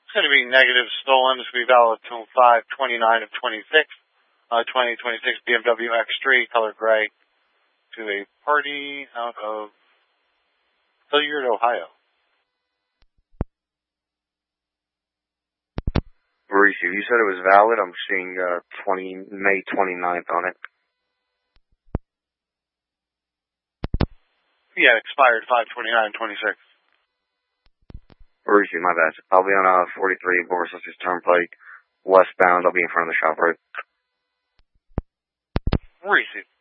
It's going to be negative stolen. This will be valid until 5/29 of 26. 2026 BMW X3, color gray, to a party out of Hilliard, Ohio. Mauricio, you said it was valid. I'm seeing May 29th on it. Yeah, it expired 5/29/26. Mauricio, my bad. I'll be on 43 Boris Turnpike, westbound. I'll be in front of the shop, right? Mauricio.